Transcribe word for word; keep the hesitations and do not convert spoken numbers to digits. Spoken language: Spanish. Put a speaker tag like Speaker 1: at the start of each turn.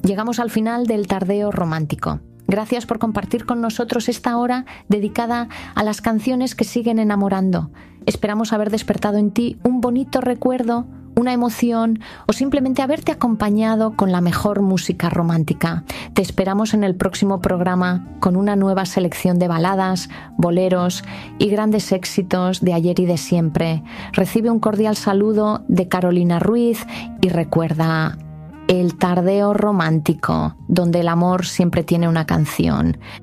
Speaker 1: Llegamos al final del Tardeo Romántico. Gracias por compartir con nosotros esta hora dedicada a las canciones que siguen enamorando. Esperamos haber despertado en ti un bonito recuerdo, una emoción o simplemente haberte acompañado con la mejor música romántica. Te esperamos en el próximo programa con una nueva selección de baladas, boleros y grandes éxitos de ayer y de siempre. Recibe un cordial saludo de Carolina Ruiz y recuerda: el Tardeo Romántico, donde el amor siempre tiene una canción.